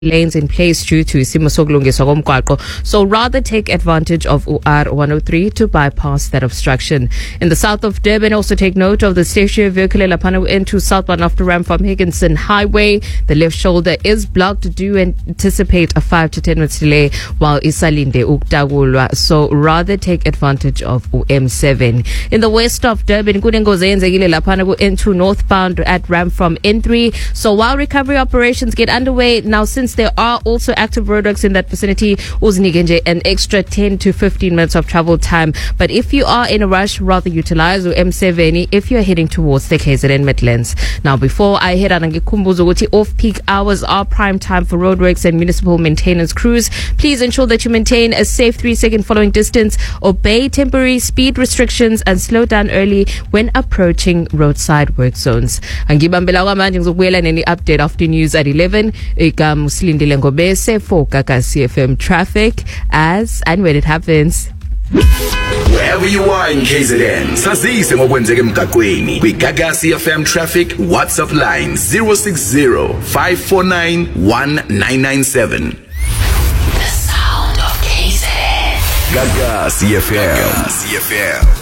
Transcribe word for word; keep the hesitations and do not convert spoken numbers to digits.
lanes in place due to isimo sokulungiswa komgwaqo, so rather take advantage of U R one oh three to bypass that obstruction. In the south of Durban, also take note of the stationary vehicle Lapana into southbound after ramp from Higginson Highway. The left shoulder is blocked. Do anticipate a five to ten minutes delay while Isalinde Uktagulwa, so rather take advantage of U M seven. In the west of Durban, Kunengozenzegile Lapana into northbound at ramp from N three. So while recovery operations get underway now, since there are also active roadworks in that vicinity, Uznigenje an extra ten to fifteen minutes of travel time. But if you are in a rush, rather utilize U M seven if you're heading towards the K Z N Midlands. Now, before I head on, off-peak hours are prime time for roadworks and municipal maintenance crews. Please ensure that you maintain a safe three-second following distance, obey temporary speed restrictions, and slow down early when approaching roadside work zones. Angibambela kwamanje ngizokubuyela neni update after news at eleven. Silindile Ngobese for Gagasi F M traffic as and when it happens. Wherever you are in K Z N, sazise ngokwenzeka emgaqweni. Kwi Gagasi F M traffic WhatsApp line zero six zero five four nine one nine nine seven. The sound of K Z N. Gagasi F M. Gagasi F M.